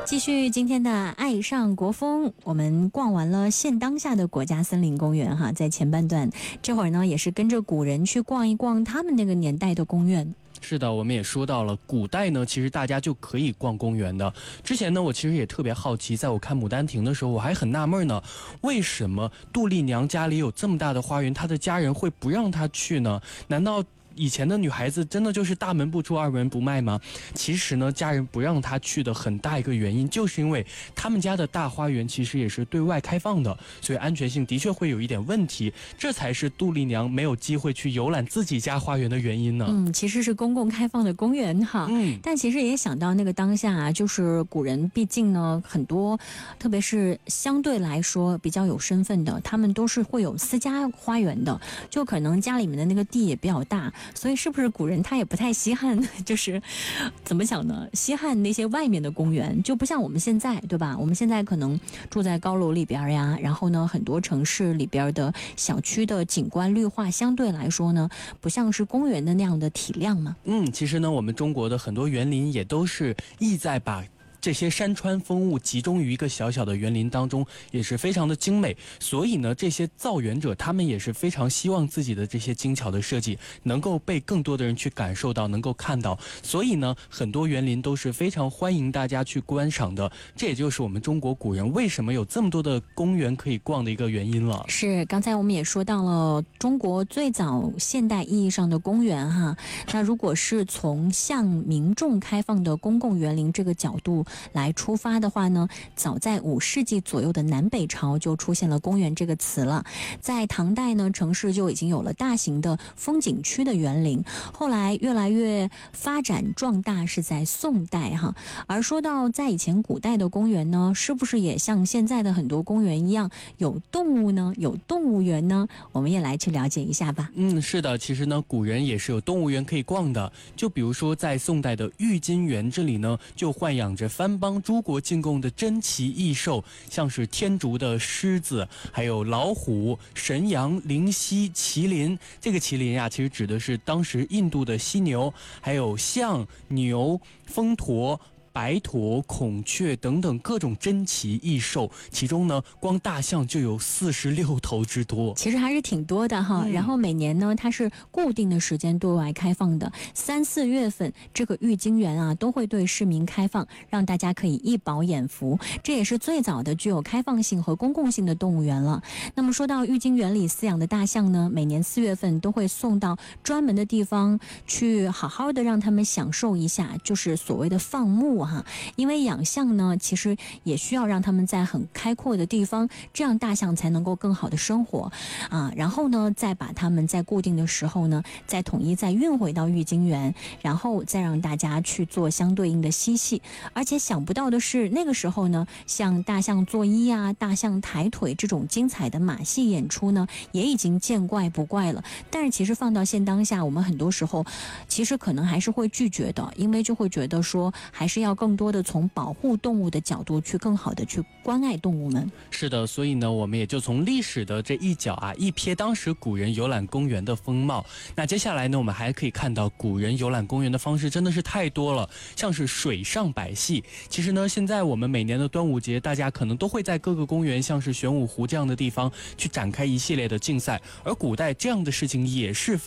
继续今天的爱上国风，我们逛完了现当下的国家森林公园哈，在前半段这会儿呢，也是跟着古人去逛一逛他们那个年代的公园。 是的，我们也说到了，古代呢，其实大家就可以逛公园的。之前呢，我其实也特别好奇，在我看《牡丹亭》的时候，我还很纳闷呢，为什么杜丽娘家里有这么大的花园，她的家人会不让她去呢？难道以前的女孩子真的就是大门不出二门不迈吗？其实呢，家人不让她去的很大一个原因，就是因为他们家的大花园其实也是对外开放的，所以安全性的确会有一点问题，这才是杜丽娘没有机会去游览自己家花园的原因呢。 其实是公共开放的公园哈。但其实也想到那个当下啊，就是古人毕竟呢很多，特别是相对来说比较有身份的，他们都是会有私家花园的，就可能家里面的那个地也比较大。所以是不是古人他也不太稀罕，就是怎么讲呢？稀罕那些外面的公园，就不像我们现在，对吧？我们现在可能住在高楼里边呀，然后呢，很多城市里边的小区的景观绿化相对来说呢，不像是公园的那样的体量嘛。 其实呢，我们中国的很多园林也都是意在把这些山川风物集中于一个小小的园林当中，也是非常的精美。所以呢，这些造园者他们也是非常希望自己的这些精巧的设计能够被更多的人去感受到，能够看到。所以呢，很多园林都是非常欢迎大家去观赏的。这也就是我们中国古人为什么有这么多的公园可以逛的一个原因了。 是，刚才我们也说到了中国最早现代意义上的公园哈。那如果是从向民众开放的公共园林这个角度来出发的话呢，早在5世纪左右的南北朝就出现了公园这个词了。在唐代呢，城市就已经有了大型的风景区的园林，后来越来越发展壮大是在宋代哈。而说到在以前古代的公园呢，是不是也像现在的很多公园一样有动物呢？有动物园呢？我们也来去了解一下吧。 是的，其实呢，古人也是有动物园可以逛的。就比如说在宋代的郁金园这里呢，就豢养着藩邦诸国进贡的珍奇异兽，像是天竺的狮子，还有老虎、神羊、灵犀、麒麟。这个麒麟呀，其实指的是当时印度的犀牛，还有象、牛、蜂驼、白驼、孔雀等等各种珍奇异兽，其中呢，光大象就有46头之多， 其实还是挺多的哈。然后每年呢，它是固定的时间对外开放的，3、4月份这个郁金园啊都会对市民开放，让大家可以一饱眼福。这也是最早的具有开放性和公共性的动物园了。那么说到郁金园里饲养的大象呢，每年4月份都会送到专门的地方去，好好的让他们享受一下，就是所谓的放牧。因为养象呢，其实也需要让他们在很开阔的地方，这样大象才能够更好的生活然后呢，再把他们在固定的时候呢，再统一再运回到郁金园，然后再让大家去做相对应的嬉戏。而且想不到的是，那个时候呢，像大象作揖啊、大象抬腿这种精彩的马戏演出呢，也已经见怪不怪了。但是其实放到现当下，我们很多时候其实可能还是会拒绝的，因为就会觉得说还是要更多的从保护动物的角度去更好的去关爱动物们。 是的，所以呢，我们也就从历史的这一角一瞥当时古人游览公园的风貌。那接下来呢，我们还可以看到古人游览公园的方式真的是太多了，像是水上摆戏。其实呢，现在我们每年的端午节，大家可能都会在各个公园，像是玄武湖这样的地方去展开一系列的竞赛，而古代这样的事情也是